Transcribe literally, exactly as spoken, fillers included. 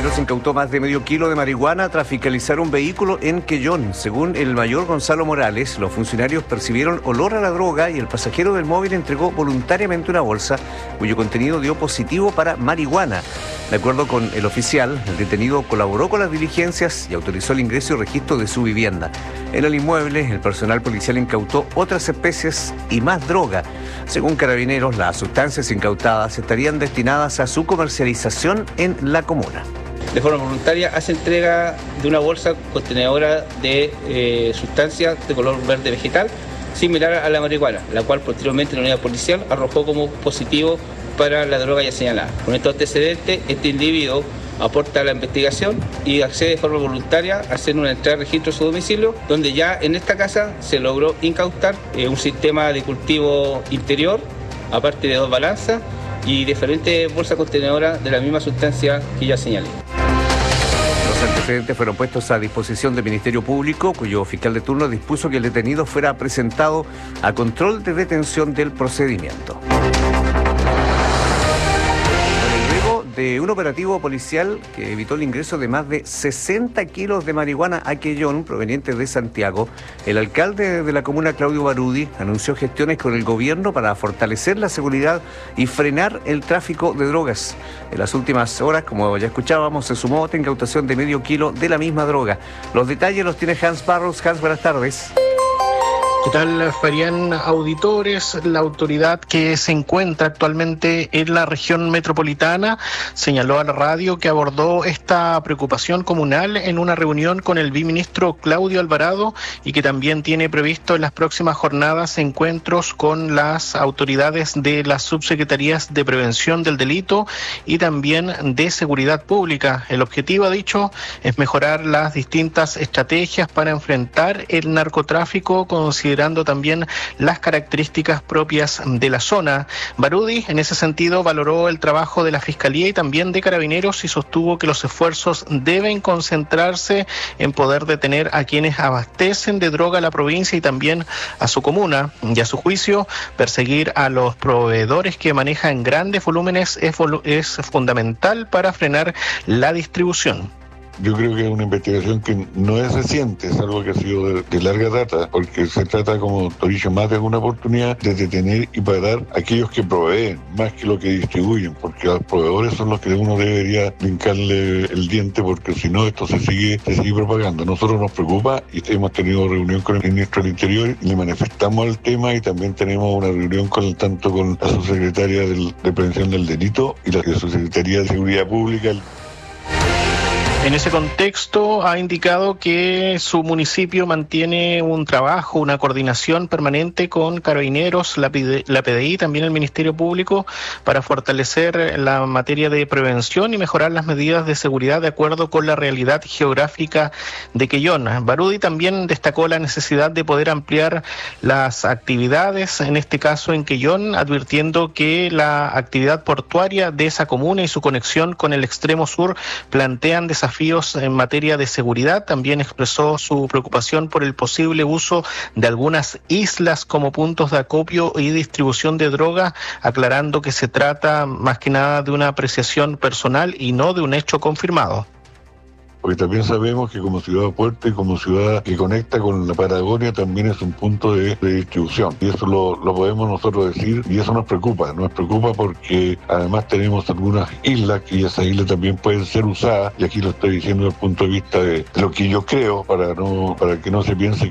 Carabineros incautó más de medio kilo de marihuana tras fiscalizar un vehículo en Quellón. Según el mayor Gonzalo Morales, los funcionarios percibieron olor a la droga y el pasajero del móvil entregó voluntariamente una bolsa cuyo contenido dio positivo para marihuana. De acuerdo con el oficial, el detenido colaboró con las diligencias y autorizó el ingreso y registro de su vivienda. En el inmueble, el personal policial incautó otras especies y más droga. Según Carabineros, las sustancias incautadas estarían destinadas a su comercialización en la comuna. De forma voluntaria hace entrega de una bolsa contenedora de eh, sustancias de color verde vegetal similar a la marihuana, la cual posteriormente la unidad policial arrojó como positivo para la droga ya señalada. Con estos antecedentes, este individuo aporta a la investigación y accede de forma voluntaria a hacer una entrada de registro a su domicilio, donde ya en esta casa se logró incautar eh, un sistema de cultivo interior, aparte de dos balanzas y diferentes bolsas contenedoras de la misma sustancia que ya señalé. Los antecedentes fueron puestos a disposición del Ministerio Público, cuyo fiscal de turno dispuso que el detenido fuera presentado a control de detención del procedimiento. De un operativo policial que evitó el ingreso de más de sesenta kilos de marihuana a Quellón, proveniente de Santiago, el alcalde de la comuna, Claudio Barudi, anunció gestiones con el gobierno para fortalecer la seguridad y frenar el tráfico de drogas. En las últimas horas, como ya escuchábamos, se sumó otra incautación de medio kilo de la misma droga. Los detalles los tiene Hans Barros. Hans, buenas tardes. ¿Qué tal, Farían auditores? La autoridad que se encuentra actualmente en la región metropolitana señaló a la radio que abordó esta preocupación comunal en una reunión con el viceministro Claudio Alvarado y que también tiene previsto en las próximas jornadas encuentros con las autoridades de las subsecretarías de prevención del delito y también de seguridad pública. El objetivo, ha dicho, es mejorar las distintas estrategias para enfrentar el narcotráfico, considerando considerando también las características propias de la zona. Barudi, en ese sentido, valoró el trabajo de la Fiscalía y también de Carabineros y sostuvo que los esfuerzos deben concentrarse en poder detener a quienes abastecen de droga a la provincia y también a su comuna. Y a su juicio, perseguir a los proveedores que manejan grandes volúmenes es, volu- es fundamental para frenar la distribución. Yo creo que es una investigación que no es reciente, es algo que ha sido de, de larga data, porque se trata, como te he dicho, más de una oportunidad de detener y parar a aquellos que proveen, más que lo que distribuyen, porque los proveedores son los que uno debería brincarle el diente, porque si no, esto se sigue, se sigue propagando. A nosotros nos preocupa y hemos tenido reunión con el ministro del Interior y le manifestamos el tema, y también tenemos una reunión con tanto con la subsecretaria del, de Prevención del Delito y la subsecretaría de Seguridad Pública. En ese contexto, ha indicado que su municipio mantiene un trabajo, una coordinación permanente con Carabineros, la P D I, también el Ministerio Público, para fortalecer la materia de prevención y mejorar las medidas de seguridad de acuerdo con la realidad geográfica de Quellón. Barudi también destacó la necesidad de poder ampliar las actividades, en este caso en Quellón, advirtiendo que la actividad portuaria de esa comuna y su conexión con el extremo sur plantean desafíos en materia de seguridad. También expresó su preocupación por el posible uso de algunas islas como puntos de acopio y distribución de droga, aclarando que se trata más que nada de una apreciación personal y no de un hecho confirmado. Porque también sabemos que como ciudad puerto y como ciudad que conecta con la Patagonia también es un punto de, de distribución, y eso lo, lo podemos nosotros decir, y eso nos preocupa, nos preocupa porque además tenemos algunas islas que esas islas también pueden ser usadas, y aquí lo estoy diciendo desde el punto de vista de, de lo que yo creo, para no para que no se piense